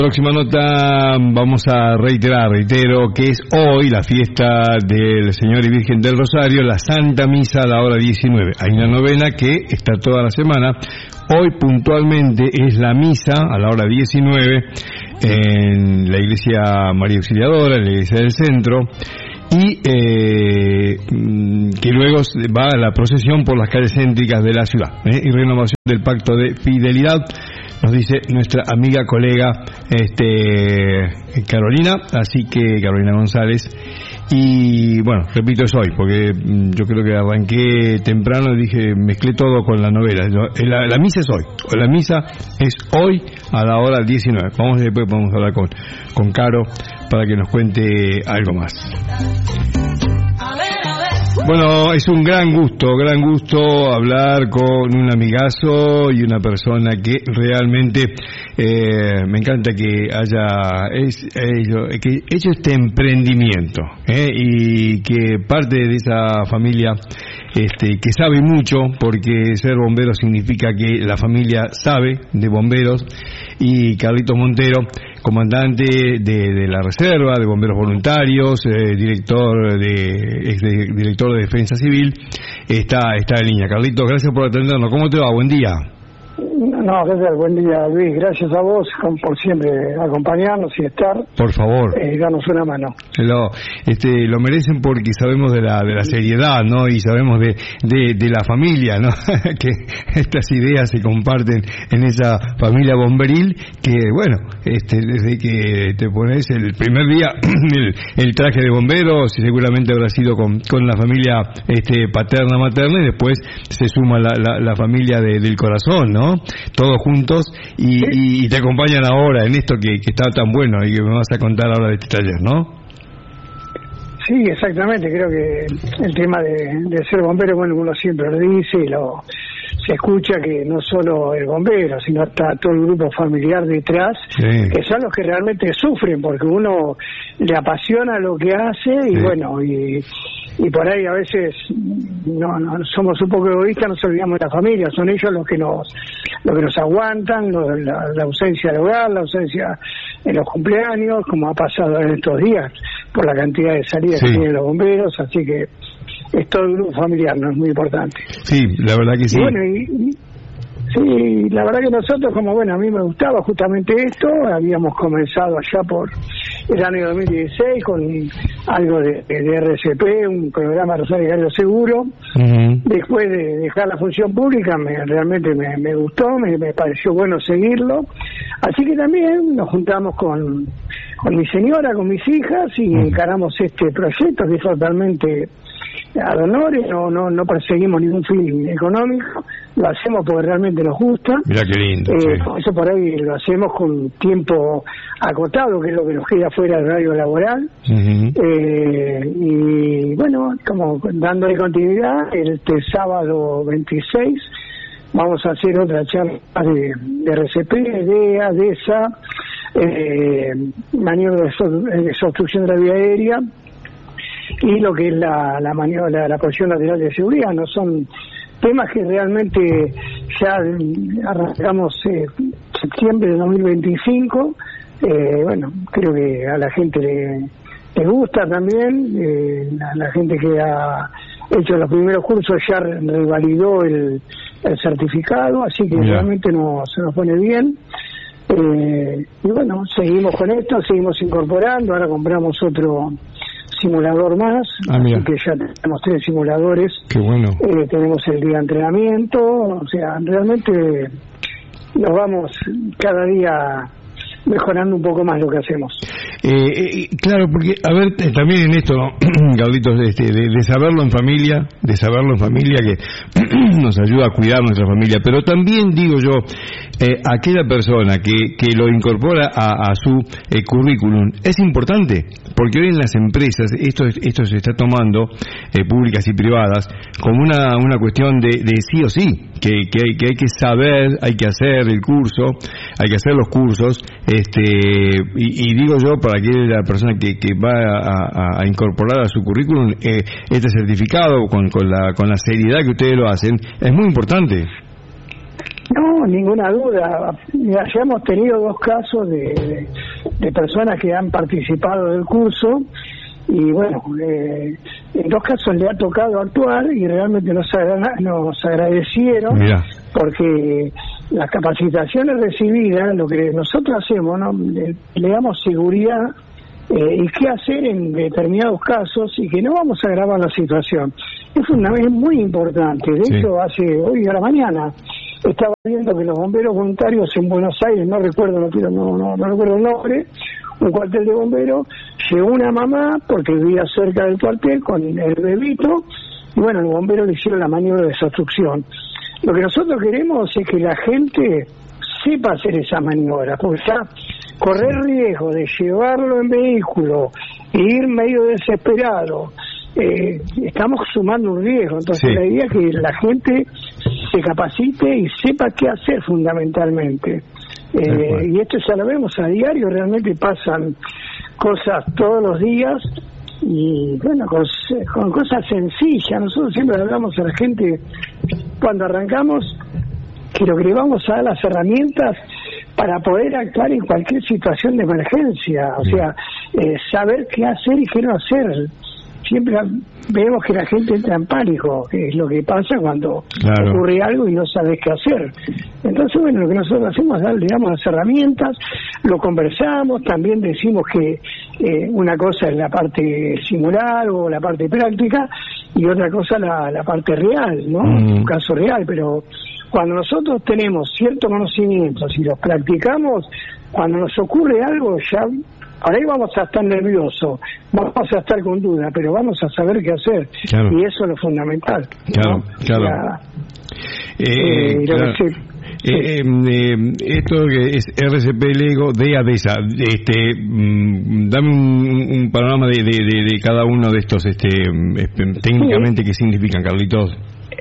Próxima nota, vamos a reitero que es hoy la fiesta del Señor y Virgen del Rosario, la Santa Misa a la hora 19. Hay una novena que está toda la semana. Hoy puntualmente es la misa a la hora 19 en la Iglesia María Auxiliadora, en la Iglesia del Centro, y que luego va a la procesión por las calles céntricas de la ciudad, y renovación del pacto de fidelidad. Nos dice nuestra amiga, colega, Carolina, así que Carolina González. Y bueno, repito, es hoy, porque yo creo que arranqué temprano y dije, mezclé todo con la novela. La misa es hoy, la misa es hoy a la hora 19. Después vamos a hablar con Caro para que nos cuente algo más. Bueno, es un gran gusto hablar con un amigazo y una persona que realmente me encanta que haya hecho este emprendimiento, y que parte de esa familia que sabe mucho, porque ser bombero significa que la familia sabe de bomberos. Y Carlitos Montero, comandante de la Reserva, de Bomberos Voluntarios, director de Defensa Civil, está en línea. Carlitos, gracias por atendernos. ¿Cómo te va? Buen día. No, gracias, buen día, Luis. Gracias a vos por siempre acompañarnos y estar. Por favor. Darnos una mano. Lo merecen porque sabemos de la seriedad, ¿no? Y sabemos de la familia, ¿no? Que estas ideas se comparten en esa familia bomberil que, bueno, desde que te pones el primer día el traje de bombero, seguramente habrá sido con la familia paterna, materna, y después se suma la familia del corazón, ¿no? Todos juntos y te acompañan ahora en esto que está tan bueno y que me vas a contar ahora de este taller, ¿no? Sí, exactamente. Creo que el tema de ser bombero, bueno, uno siempre lo dice y se escucha que no solo el bombero, sino hasta todo el grupo familiar detrás, sí, que son los que realmente sufren, porque uno le apasiona lo que hace y sí, bueno, y por ahí a veces no somos un poco egoístas, nos olvidamos de la familia, son ellos los que nos aguantan, la ausencia del hogar, la ausencia en los cumpleaños, como ha pasado en estos días por la cantidad de salidas sí, que tienen los bomberos, así que es todo el grupo familiar, ¿no? Es muy importante. Sí, la verdad que sí. Y bueno, sí, la verdad que nosotros, como bueno, a mí me gustaba justamente esto, habíamos comenzado allá por el año 2016 con algo de RCP, un programa Rosario Diario Seguro. Uh-huh. Después de dejar la función pública, realmente me gustó, me pareció bueno seguirlo. Así que también nos juntamos con mi señora, con mis hijas, y encaramos este proyecto que es totalmente ad honorem, no perseguimos ningún fin económico, lo hacemos porque realmente nos gusta. Mira qué lindo. Sí. Eso por ahí lo hacemos con tiempo acotado, que es lo que nos queda fuera del horario laboral. Uh-huh. Y bueno, como dándole continuidad, este sábado 26 vamos a hacer otra charla de RCP, DEA, DESA, maniobra de obstrucción de la vía aérea, y lo que es la maniobra, la posición lateral de seguridad. No son temas que realmente ya arrancamos septiembre de 2025. Bueno, creo que a la gente le gusta también. La gente que ha hecho los primeros cursos ya revalidó el certificado, así que realmente se nos pone bien. Y bueno, seguimos con esto, seguimos incorporando. Ahora compramos otro simulador más, así que ya tenemos 3 simuladores. Qué bueno. Tenemos el día de entrenamiento, o sea, realmente nos vamos cada día mejorando un poco más lo que hacemos. Claro, porque, a ver, también en esto, Carlitos, de saberlo en familia, que nos ayuda a cuidar nuestra familia, pero también, digo yo, aquella persona que lo incorpora a su currículum, es importante, porque hoy en las empresas esto se está tomando, públicas y privadas, como una cuestión de sí o sí, que hay que saber, hay que hacer el curso, hay que hacer los cursos, y digo yo, para aquella persona que va a incorporar a su currículum este certificado con la seriedad que ustedes lo hacen, es muy importante. No, ninguna duda. Ya hemos tenido 2 casos de personas que han participado del curso y bueno, en 2 casos le ha tocado actuar y realmente nos agradecieron. Mirá. Porque las capacitaciones recibidas, lo que nosotros hacemos, ¿no? Le damos seguridad y qué hacer en determinados casos y que no vamos a agravar la situación. Es muy importante. De hecho, hoy a la mañana estaba viendo que los bomberos voluntarios en Buenos Aires, no recuerdo el nombre, un cuartel de bomberos, llegó una mamá porque vivía cerca del cuartel con el bebito y bueno, los bomberos le hicieron la maniobra de desobstrucción. Lo que nosotros queremos es que la gente sepa hacer esa maniobra, porque ya correr riesgo de llevarlo en vehículo e ir medio desesperado, estamos sumando un riesgo. Entonces la idea es que la gente se capacite y sepa qué hacer fundamentalmente. Y esto ya lo vemos a diario, realmente pasan cosas todos los días y bueno, con cosas sencillas. Nosotros siempre hablamos a la gente cuando arrancamos que lo que le vamos a dar las herramientas para poder actuar en cualquier situación de emergencia, o sea, saber qué hacer y qué no hacer. Siempre vemos que la gente entra en pánico, que es lo que pasa cuando ocurre algo y no sabes qué hacer. Entonces, bueno, lo que nosotros hacemos es le damos las herramientas, lo conversamos, también decimos que una cosa es la parte simular o la parte práctica y otra cosa la parte real, ¿no? Un caso real, pero cuando nosotros tenemos ciertos conocimientos y los practicamos, cuando nos ocurre algo ya... Ahora ahí vamos a estar nerviosos, vamos a estar con duda, pero vamos a saber qué hacer. Y eso es lo fundamental. Claro. Esto que es RCP Lego de ADESA, dame un panorama de cada uno de estos técnicamente qué significan, Carlitos.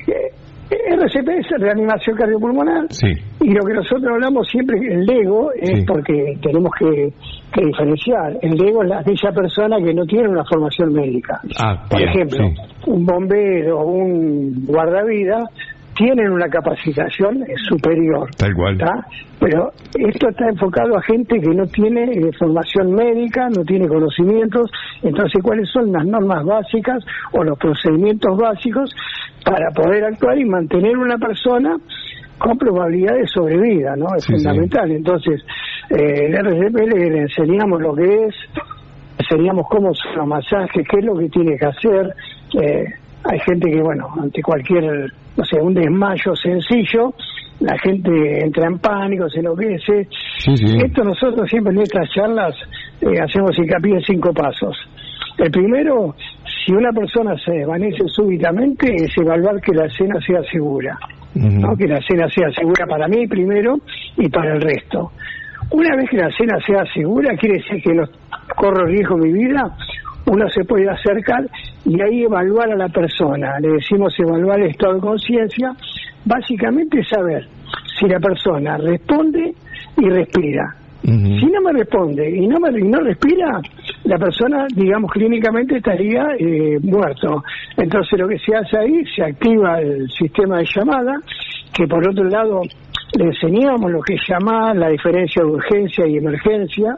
RCP es reanimación cardiopulmonar y lo que nosotros hablamos siempre, el LEGO, es porque tenemos que diferenciar. El LEGO es aquella persona que no tiene una formación médica. Por ejemplo, un bombero o un guardavidas tienen una capacitación superior. Tal cual. Pero esto está enfocado a gente que no tiene formación médica, no tiene conocimientos. Entonces, ¿cuáles son las normas básicas o los procedimientos básicos para poder actuar y mantener una persona con probabilidad de sobrevida, ¿no? Es fundamental. Entonces, en RCP le enseñamos lo que es, enseñamos cómo son los masajes, qué es lo que tiene que hacer. Hay gente que, bueno, ante cualquier, no sé, un desmayo sencillo, la gente entra en pánico, se enloquece. Esto nosotros siempre en nuestras charlas hacemos hincapié en 5 pasos. El primero, si una persona se desvanece súbitamente, es evaluar que la escena sea segura, ¿no? Que la escena sea segura para mí primero y para el resto. Una vez que la escena sea segura, quiere decir que no corro riesgo mi vida, uno se puede acercar y ahí evaluar a la persona. Le decimos evaluar el estado de conciencia, básicamente saber si la persona responde y respira. Si no me responde y no respira, la persona, digamos, clínicamente estaría muerto. Entonces lo que se hace ahí, se activa el sistema de llamada, que por otro lado le enseñamos lo que es llamar, la diferencia de urgencia y emergencia,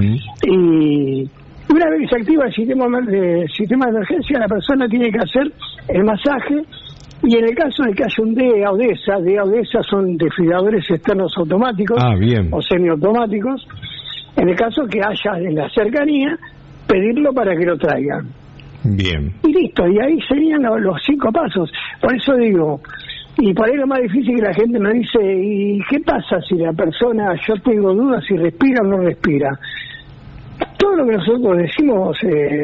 y una vez que se activa el sistema de emergencia, la persona tiene que hacer el masaje. Y en el caso de que haya un DEA son desfibriladores externos automáticos o semiautomáticos, en el caso que haya en la cercanía, pedirlo para que lo traigan. Y listo, y ahí serían los 5 pasos. Por eso digo, y por ahí lo más difícil que la gente nos dice, ¿y qué pasa si la persona, yo tengo dudas si respira o no respira? Todo lo que nosotros decimos,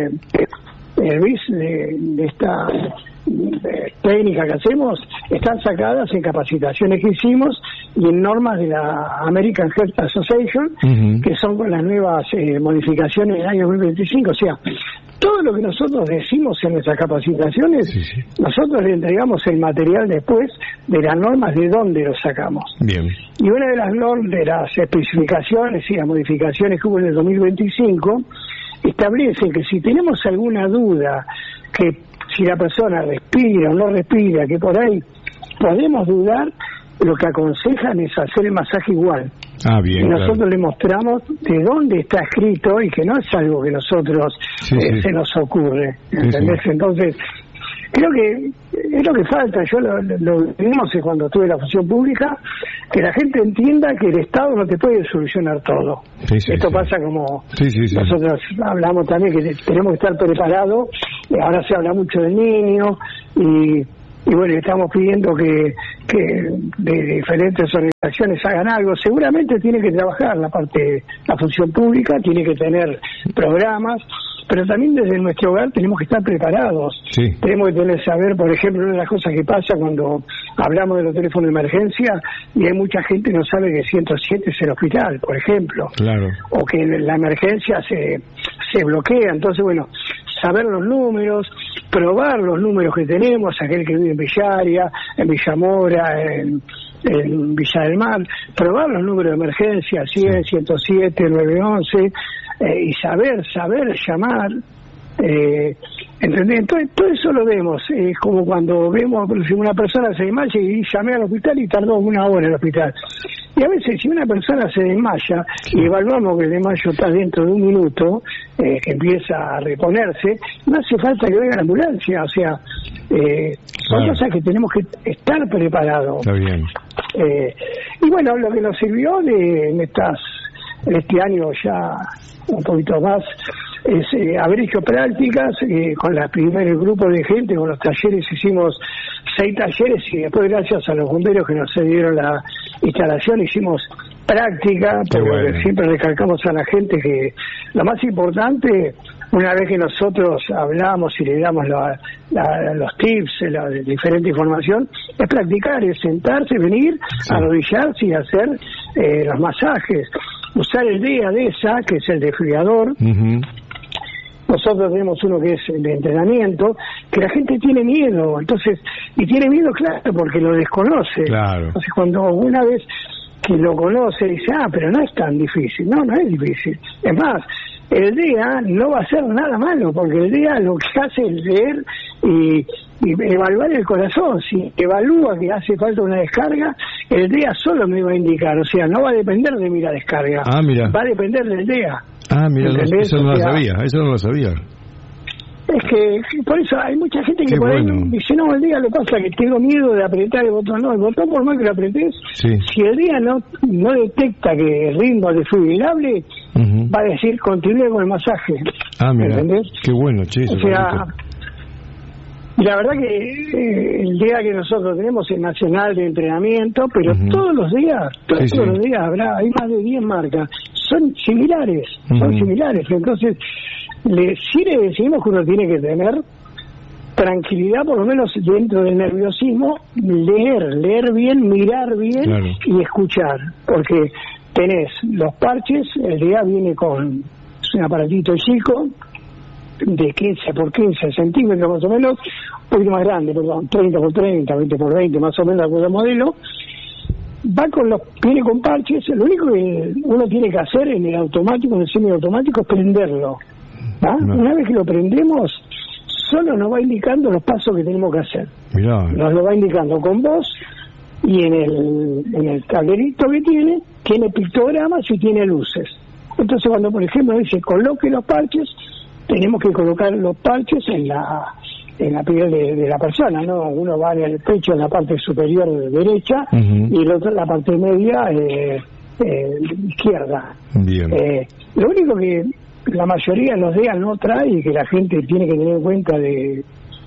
de esta técnica que hacemos, están sacadas en capacitaciones que hicimos y en normas de la American Heart Association, que son con las nuevas modificaciones del año 2025. O sea, todo lo que nosotros decimos en nuestras capacitaciones, nosotros le entregamos el material después de las normas de dónde lo sacamos. Y una de las normas, de las especificaciones y las modificaciones que hubo en el 2025, establece que si tenemos alguna duda, que si la persona respira o no respira, que por ahí podemos dudar, lo que aconsejan es hacer el masaje igual. Bien, y nosotros le mostramos de dónde está escrito y que no es algo que nosotros se nos ocurre, ¿entendés? Sí. Entonces, creo que es lo que falta. Yo lo vimos cuando estuve en la función pública, que la gente entienda que el Estado no te puede solucionar todo. Esto pasa como nosotros hablamos también, que tenemos que estar preparados. Ahora se habla mucho del niño y bueno, estamos pidiendo que de diferentes organizaciones hagan algo. Seguramente tiene que trabajar la función pública, tiene que tener programas, pero también desde nuestro hogar tenemos que estar preparados. Tenemos que saber, por ejemplo, una de las cosas que pasa cuando hablamos de los teléfonos de emergencia, y hay mucha gente que no sabe que 107 es el hospital, por ejemplo, o que la emergencia se bloquea. Entonces, bueno, saber los números, probar los números que tenemos, aquel que vive en Villaria, en Villamora, en Villa del Mar, probar los números de emergencia, 100, 107, 911, y saber llamar, ¿entendés? Entonces, todo eso lo vemos. Es como cuando vemos si una persona se desmaya y llamé al hospital y tardó 1 hora en el hospital. Y a veces, si una persona se desmaya y evaluamos que el desmayo está dentro de 1 minuto, que empieza a reponerse, no hace falta que venga la ambulancia. O sea, son cosas que tenemos que estar preparados. Está bien. Y bueno, lo que nos sirvió en este año ya un poquito más es haber hecho prácticas con el primer grupo de gente, con los talleres. Hicimos 6 talleres y después, gracias a los bomberos que nos cedieron la instalación, hicimos práctica, porque siempre recalcamos a la gente que lo más importante, una vez que nosotros hablamos y le damos los tips, la diferente información, es practicar, es sentarse, venir, arrodillarse y hacer los masajes. Usar el DESA, que es el desfibrilador. Nosotros tenemos uno que es el de entrenamiento, que la gente tiene miedo, entonces, y tiene miedo, claro, porque lo desconoce. Entonces, cuando una vez que lo conoce, dice, pero no es tan difícil. No es difícil. Es más, el DEA no va a hacer nada malo, porque el DEA lo que hace es leer y evaluar el corazón. Si evalúa que hace falta una descarga, el DEA solo me va a indicar. O sea, no va a depender de mí la descarga. Va a depender del DEA. Mira, eso no lo sabía. Es que por eso hay mucha gente que por ahí dice, no, el DEA lo pasa que tengo miedo de apretar el botón. No, el botón, por más que lo apretes, si el DEA no detecta que el ritmo es desfibrilable, va a decir, continúe con el masaje. Mira, ¿entendés? Qué bueno, che. O sea, la verdad que el día que nosotros tenemos es nacional de entrenamiento, pero todos los días hay más de 10 marcas, son similares, entonces decimos que uno tiene que tener tranquilidad, por lo menos dentro del nerviosismo, leer bien, mirar bien y escuchar, porque tenés los parches, el día viene con un aparatito chico de 15 por 15 centímetros más o menos, un poquito más grande, 30 por 30, 20 por 20 más o menos el modelo. Viene con parches. Lo único que uno tiene que hacer en el automático, en el semiautomático, es prenderlo. Una vez que lo prendemos, solo nos va indicando los pasos que tenemos que hacer. Nos lo va indicando con voz, y en el tablerito que tiene pictogramas y tiene luces. Entonces, cuando por ejemplo dice coloque los parches, tenemos que colocar los parches en la piel de la persona, ¿no? Uno va en el pecho, en la parte superior derecha, y el otro en la parte media izquierda. Lo único que la mayoría de los DEA no trae y que la gente tiene que tener en cuenta de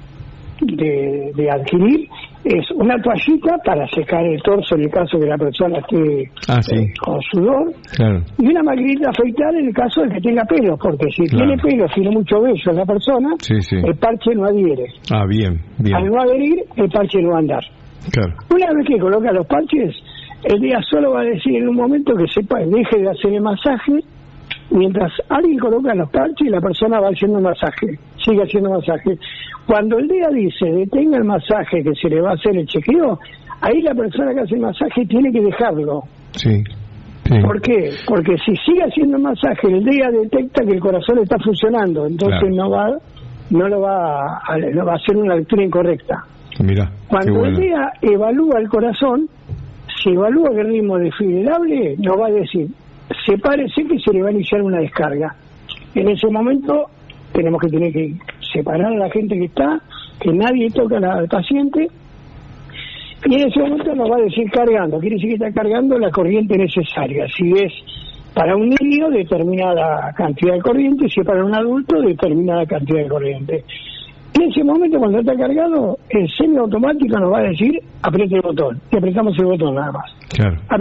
adquirir es una toallita para secar el torso en el caso de que la persona esté con sudor, y una maquinita de afeitar en el caso de que tenga pelos, porque si tiene pelos, tiene mucho vello en la persona, el parche no adhiere. Al no adherir, el parche no va a andar. Una vez que coloca los parches, el día solo va a decir en un momento que deje de hacer el masaje, mientras alguien coloca los parches y la persona va haciendo masaje, sigue haciendo masaje. Cuando el día dice detenga el masaje, que se le va a hacer el chequeo, ahí la persona que hace el masaje tiene que dejarlo. ¿Por qué? Porque si sigue haciendo el masaje, el día detecta que el corazón está funcionando, entonces no va a hacer una lectura incorrecta. Cuando el día evalúa el corazón, si evalúa que el ritmo es desfibrilable, nos va a decir, sepárese que se le va a iniciar una descarga. En ese momento tenemos que tener que separar a la gente que está, que nadie toca al paciente, y en ese momento nos va a decir cargando, quiere decir que está cargando la corriente necesaria. Si es para un niño, determinada cantidad de corriente, si es para un adulto, determinada cantidad de corriente. En ese momento, cuando está cargado, el semiautomático nos va a decir, apriete el botón, y apretamos el botón nada más. Claro.